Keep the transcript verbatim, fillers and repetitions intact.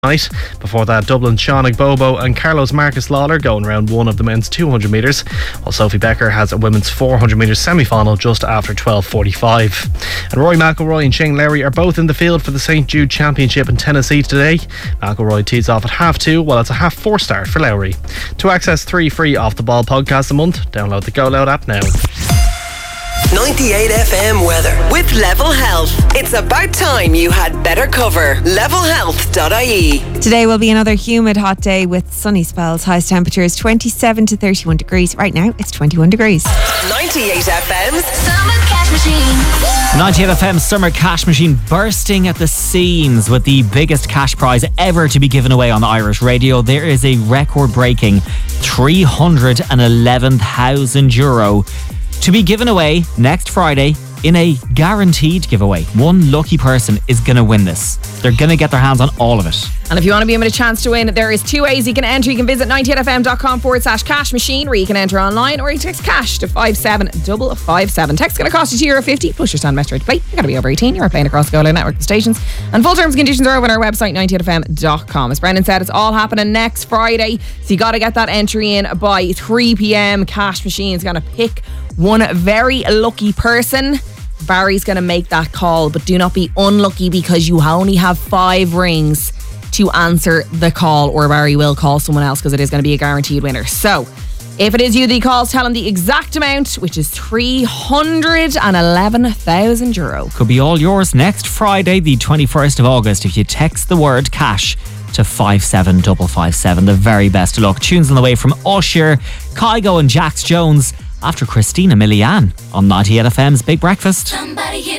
night. Before that, Dublin Sean Bobo and Carlos Marcus Lawler going round one of the men's two hundred metres, while Sophie Becker has a women's four hundred metres semi-final just after twelve forty-five. And Rory McIlroy and Shane Lowry are both in the field for the Saint Jude Championship in Tennessee today. McIlroy tees off at half two, while it's a half four start for Lowry. To access three free Off the Ball podcasts a month, download the Go Loud app now. ninety-eight F M weather with Level Health. It's about time you had better cover. level health dot I E. Today will be another humid hot day with sunny spells. Highest temperatures twenty-seven to thirty-one degrees. Right now it's twenty-one degrees. ninety-eight F M's Summer Cash Machine. ninety-eight F M's Summer Cash Machine bursting at the seams with the biggest cash prize ever to be given away on Irish radio. There is a record-breaking three hundred eleven thousand euro to be given away next Friday in a guaranteed giveaway. One lucky person is going to win this. They're going to get their hands on all of it. And if you want to be in with a chance to win, there is two ways you can enter. You can visit ninety-eight F M dot com forward slash cash machine, where you can enter online, or you text cash to five seven five five seven. Text going to cost you two euro fifty plus your stand message to play. You've got to be over eighteen. You're playing across the Go Loud network of stations. And full terms and conditions are over on our website, ninety-eight F M dot com. As Brendan said, it's all happening next Friday. So you got to get that entry in by three p.m. Cash Machine is going to pick one very lucky person. Barry's going to make that call, but do not be unlucky because you only have five rings to answer the call, or Barry will call someone else because it is going to be a guaranteed winner. So if it is you that he calls, tell him the exact amount, which is three hundred eleven thousand euro. Could be all yours next Friday, the twenty-first of August, if you text the word cash to five seven five five seven. The very best of luck. Tunes on the way from Usher, Kygo and Jax Jones after Christina Milian on ninety-eight F M's Big Breakfast. Somebody hit